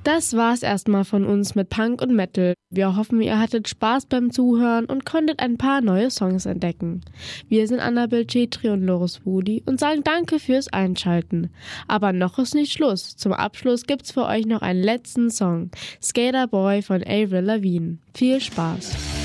Das war's erstmal von uns mit Punk und Metal. Wir hoffen, ihr hattet Spaß beim Zuhören und konntet ein paar neue Songs entdecken. Wir sind Annabel Chetri und Loris Woody und sagen danke fürs Einschalten. Aber noch ist nicht Schluss. Zum Abschluss gibt's für euch noch einen letzten Song. Skater Boy von Avril Lavigne. Viel Spaß!